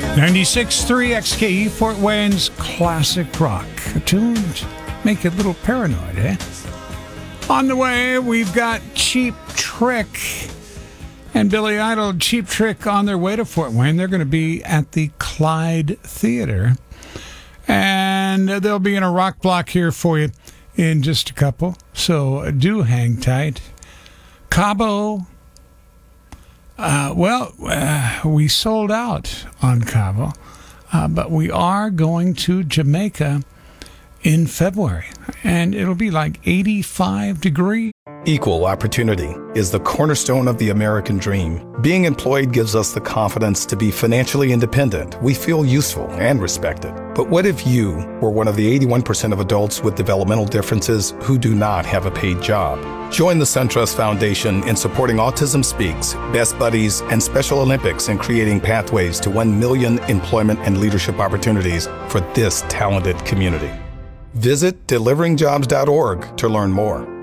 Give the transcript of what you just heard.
96.3 XKE, Fort Wayne's classic rock. Tuned, make you a little paranoid, eh? On the way, we've got Cheap Trick and Billy Idol. Cheap Trick on their way to Fort Wayne. They're going to be at the Clyde Theater. And they'll be in a rock block here for you in just a couple. So do hang tight. Cabo. We sold out on Cabo, but we are going to Jamaica in February, and it'll be like 85 degrees. Equal opportunity is the cornerstone of the American dream. Being employed gives us the confidence to be financially independent. We feel useful and respected. But what if you were one of the 81% of adults with developmental differences who do not have a paid job? Join the SunTrust Foundation in supporting Autism Speaks, Best Buddies, and Special Olympics in creating pathways to 1 million employment and leadership opportunities for this talented community. Visit deliveringjobs.org to learn more.